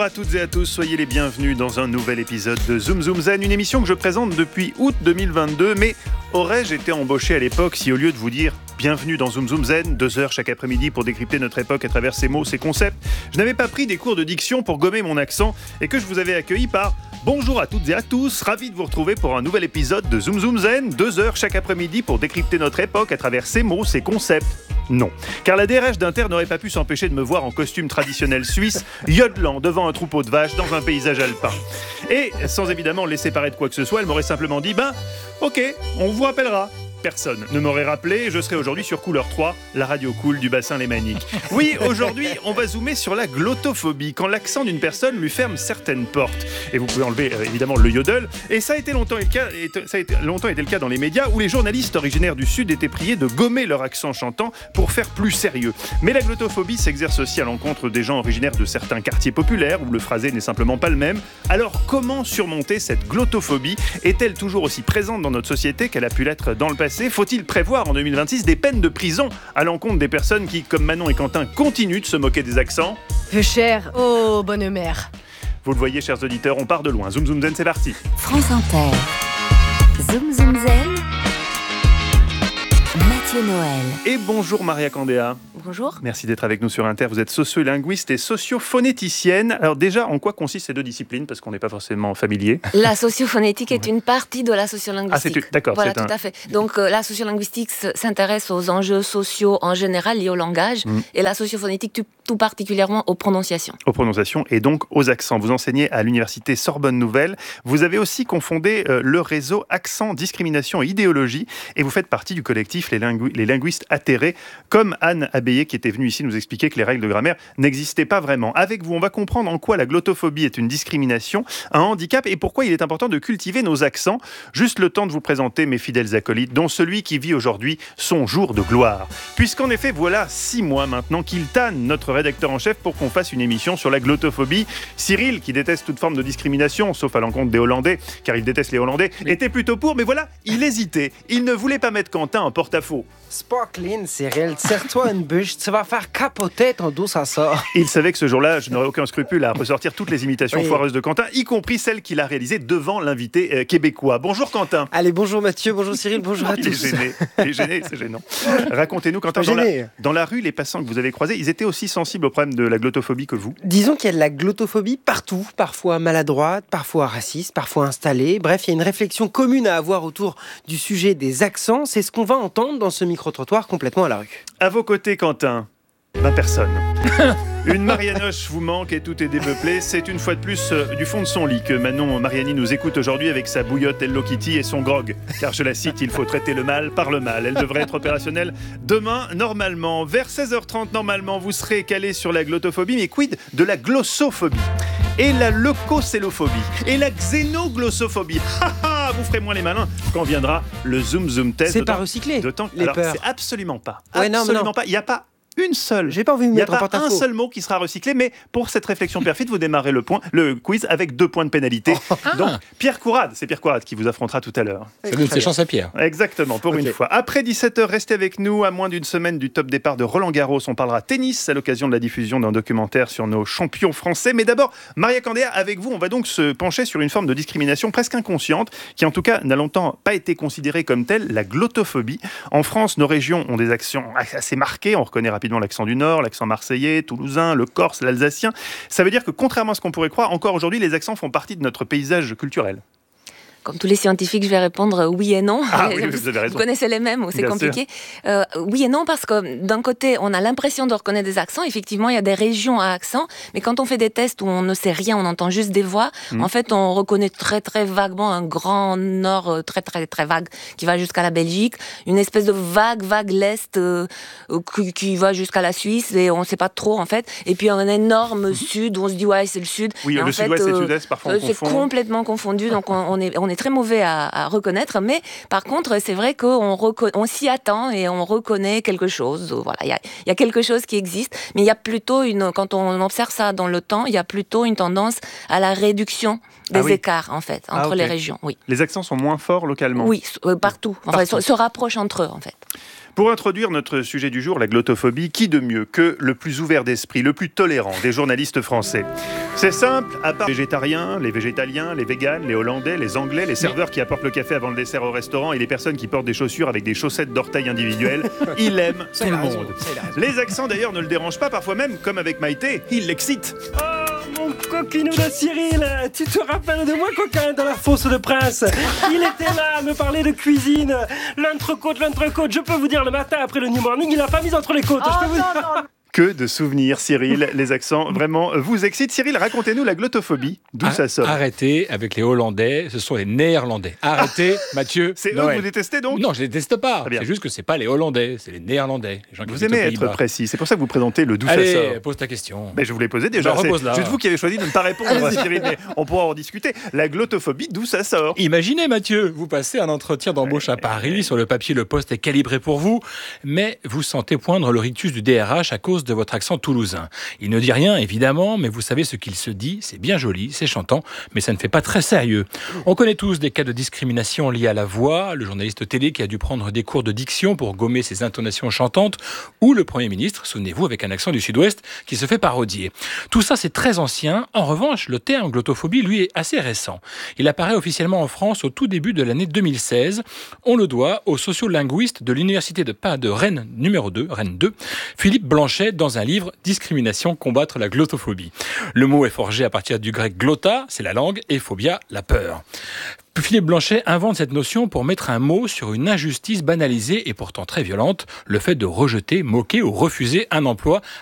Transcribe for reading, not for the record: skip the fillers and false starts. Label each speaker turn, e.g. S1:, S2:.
S1: Bonjour à toutes et à tous, soyez les bienvenus dans un nouvel épisode de Zoom Zoom Zen, une émission que je présente depuis août 2022, mais aurais-je été embauché à l'époque si au lieu de vous dire bienvenue dans Zoom Zoom Zen, 2 heures chaque après-midi pour décrypter notre époque à travers ses mots, ses concepts, je n'avais pas pris des cours de diction pour gommer mon accent et que je vous avais accueilli par bonjour à toutes et à tous, ravi de vous retrouver pour un nouvel épisode de Zoom Zoom Zen, 2 heures chaque après-midi pour décrypter notre époque à travers ses mots, ses concepts. Non, car la DRH d'Inter n'aurait pas pu s'empêcher de me voir en costume traditionnel suisse, yodelant devant un troupeau de vaches dans un paysage alpin. Et, sans évidemment laisser paraître quoi que ce soit, elle m'aurait simplement dit « Ok, on vous rappellera ». Personne ne m'aurait rappelé, je serai aujourd'hui sur Couleur 3, la radio cool du bassin lémanique. Oui, aujourd'hui, on va zoomer sur la glottophobie, quand l'accent d'une personne lui ferme certaines portes. Et vous pouvez enlever évidemment le yodel. Et ça a été longtemps été le cas dans les médias, où les journalistes originaires du Sud étaient priés de gommer leur accent chantant pour faire plus sérieux. Mais la glottophobie s'exerce aussi à l'encontre des gens originaires de certains quartiers populaires, où le phrasé n'est simplement pas le même. Alors comment surmonter cette glottophobie ? Est-elle toujours aussi présente dans notre société qu'elle a pu l'être dans le passé ? Faut-il prévoir en 2026 des peines de prison à l'encontre des personnes qui, comme Manon et Quentin, continuent de se moquer des accents ?
S2: Peu cher, oh bonne mère.
S1: Vous le voyez, chers auditeurs, on part de loin. Zoom Zoom Zen, c'est parti.
S3: France Inter. Zoom Zoom Zen. Mathieu Noël.
S1: Et bonjour Maria Candéa.
S2: Bonjour.
S1: Merci d'être avec nous sur Inter. Vous êtes sociolinguiste et sociophonéticienne. Alors déjà, en quoi consistent ces deux disciplines ? Parce qu'on n'est pas forcément familier.
S2: La sociophonétique est une partie de la sociolinguistique.
S1: D'accord.
S2: Voilà, tout à fait. Donc la sociolinguistique s'intéresse aux enjeux sociaux en général liés au langage et la sociophonétique tout particulièrement aux prononciations.
S1: Aux prononciations et donc aux accents. Vous enseignez à l'université Sorbonne Nouvelle. Vous avez aussi confondé le réseau Accent, Discrimination et Idéologie et vous faites partie du collectif Les linguistes atterrés, comme Anne Abéillé qui était venue ici nous expliquer que les règles de grammaire n'existaient pas vraiment. Avec vous, on va comprendre en quoi la glottophobie est une discrimination, un handicap et pourquoi il est important de cultiver nos accents. Juste le temps de vous présenter mes fidèles acolytes, dont celui qui vit aujourd'hui son jour de gloire. Puisqu'en effet, voilà 6 mois maintenant qu'il tanne notre rédacteur en chef pour qu'on fasse une émission sur la glottophobie. Cyril, qui déteste toute forme de discrimination, sauf à l'encontre des Hollandais, car il déteste les Hollandais, était plutôt pour, mais voilà, il hésitait. Il ne voulait pas mettre Quentin en porte-à-faux.
S4: Sparkling, Cyril, serre-toi une bûche, tu vas faire capoter ton dos, ça sort.
S1: Il savait que ce jour-là, je n'aurais aucun scrupule à ressortir toutes les imitations foireuses de Quentin, y compris celles qu'il a réalisées devant l'invité québécois. Bonjour Quentin.
S4: Allez, bonjour Mathieu, bonjour Cyril, bonjour à tous.
S1: Il est gêné, c'est gênant. Racontez-nous, Quentin, dans la rue, les passants que vous avez croisés, ils étaient aussi sensibles au problème de la glottophobie que vous ?
S4: Disons qu'il y a de la glottophobie partout, parfois maladroite, parfois raciste, parfois installée. Bref, il y a une réflexion commune à avoir autour du sujet des accents. C'est ce qu'on va entendre dans ce micro-trottoir complètement à la rue.
S1: À vos côtés, Quentin, personne. Une Marianoche vous manque et tout est dépeuplé. C'est une fois de plus du fond de son lit que Manon Mariani nous écoute aujourd'hui avec sa bouillotte Hello Kitty et son grog. Car je la cite, il faut traiter le mal par le mal. Elle devrait être opérationnelle demain, normalement. Vers 16h30, normalement, vous serez calé sur la glottophobie. Mais quid de la glossophobie ? Et la leucocélophobie ? Et la xénoglossophobie ? Vous ferez moins les malins quand viendra le Zoom Zoom test.
S4: C'est pas recyclé.
S1: Alors, c'est absolument pas.
S4: Ouais,
S1: absolument
S4: non.
S1: pas. Il n'y a pas une seule.
S4: J'ai pas envie de mettre en porte-à-faux.
S1: Il n'y a pas un seul mot qui sera recyclé, mais pour cette réflexion perfide, vous démarrez le quiz avec 2 points de pénalité. Donc, Pierre Courade, c'est Pierre Courade qui vous affrontera tout à l'heure.
S5: Ça donne ses chances à Pierre.
S1: Exactement, pour une fois. Après 17h, restez avec nous. À moins d'une semaine du top départ de Roland Garros, on parlera tennis à l'occasion de la diffusion d'un documentaire sur nos champions français. Mais d'abord, Maria Candéa, avec vous, on va donc se pencher sur une forme de discrimination presque inconsciente, qui en tout cas n'a longtemps pas été considérée comme telle, la glottophobie. En France, nos régions ont des accents assez marqués. On reconnaît rapidement l'accent du Nord, l'accent marseillais, toulousain, le corse, l'alsacien. Ça veut dire que contrairement à ce qu'on pourrait croire, encore aujourd'hui, les accents font partie de notre paysage culturel.
S2: Comme tous les scientifiques, je vais répondre oui et non.
S1: Ah oui, vous avez raison.
S2: Vous connaissez les mêmes ou c'est compliqué ? Oui et non, parce que d'un côté, on a l'impression de reconnaître des accents. Effectivement, il y a des régions à accent, mais quand on fait des tests où on ne sait rien, on entend juste des voix, en fait, on reconnaît très très vaguement un grand nord très très très vague qui va jusqu'à la Belgique, une espèce de vague l'est qui va jusqu'à la Suisse et on ne sait pas trop en fait. Et puis un énorme sud où on se dit ouais c'est le sud.
S1: Oui,
S2: et
S1: le sud-ouest et le sud-est, parfois on
S2: c'est
S1: confond.
S2: complètement confondu, donc on est très mauvais à reconnaître, mais par contre, c'est vrai qu'on s'y attend et on reconnaît quelque chose. Voilà, il y a quelque chose qui existe, mais il y a plutôt quand on observe ça dans le temps, il y a plutôt une tendance à la réduction des écarts, en fait, entre les régions. Oui.
S1: Les accents sont moins forts localement ?
S2: Oui, partout. Enfin, se rapprochent entre eux, en fait.
S1: Pour introduire notre sujet du jour, la glottophobie, qui de mieux que le plus ouvert d'esprit, le plus tolérant des journalistes français? C'est simple, à part les végétariens, les végétaliens, les véganes, les hollandais, les anglais, les serveurs qui apportent le café avant le dessert au restaurant et les personnes qui portent des chaussures avec des chaussettes d'orteil individuelles, il aime tout le monde. Les accents d'ailleurs ne le dérangent pas, parfois même, comme avec Maïté, il l'excite.
S5: Mon coquinou de Cyril, tu te rappelles de moi, coquin, dans la fosse de Prince? Il était là à me parler de cuisine. L'entrecôte, je peux vous dire, le matin après le New Morning, il a pas mis entre les côtes. Je peux vous dire.
S1: Que de souvenirs, Cyril. Les accents vraiment vous excitent. Cyril, racontez-nous la glottophobie. D'où ça sort?
S6: Arrêtez avec les Hollandais, ce sont les Néerlandais. Arrêtez, Mathieu.
S1: C'est eux que vous détestez donc?
S6: Non, je les déteste pas. C'est juste que c'est pas les Hollandais, c'est les Néerlandais. Les gens qui
S1: vous aimez être précis, c'est pour ça que vous présentez le d'où ça sort.
S6: Allez, pose ta question.
S1: Mais je vous l'ai posé déjà. C'est juste vous qui avez choisi de ne pas répondre, Cyril, mais on pourra en discuter. La glottophobie, d'où ça sort?
S6: Imaginez, Mathieu, vous passez un entretien d'embauche à Paris, sur le papier, le poste est calibré pour vous, mais vous sentez poindre le rictus du DRH à cause de votre accent toulousain. Il ne dit rien, évidemment, mais vous savez ce qu'il se dit, c'est bien joli, c'est chantant, mais ça ne fait pas très sérieux. On connaît tous des cas de discrimination liés à la voix, le journaliste télé qui a dû prendre des cours de diction pour gommer ses intonations chantantes, ou le Premier ministre, souvenez-vous, avec un accent du Sud-Ouest, qui se fait parodier. Tout ça, c'est très ancien. En revanche, le terme glottophobie, lui, est assez récent. Il apparaît officiellement en France au tout début de l'année 2016. On le doit au sociolinguiste de l'université de Rennes numéro 2, Rennes 2, Philippe Blanchet, dans un livre « Discrimination, combattre la glottophobie ». Le mot est forgé à partir du grec glotta, c'est la langue, et phobia, la peur. Philippe Blanchet invente cette notion pour mettre un mot sur une injustice banalisée et pourtant très violente, le fait de rejeter, moquer ou refuser un emploi